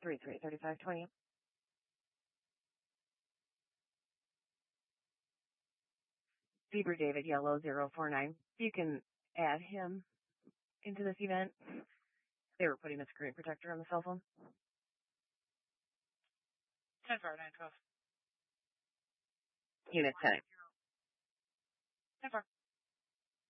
333520. Bieber David Yellow 049. You can add him into this event. They were putting a screen protector on the cell phone. 10-4, 9-12. Unit 10. 10-4.